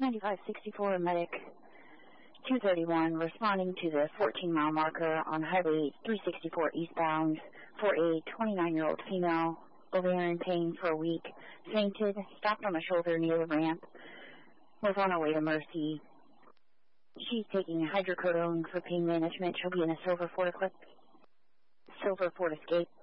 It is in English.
9564 medic 231 responding to the 14-mile marker on Highway 364 eastbound for a 29-year-old female, ovarian pain for a week, fainted, stopped on a shoulder near the ramp, was on her way to Mercy. She's taking hydrocodone for pain management. She'll be in a silver Ford Escape.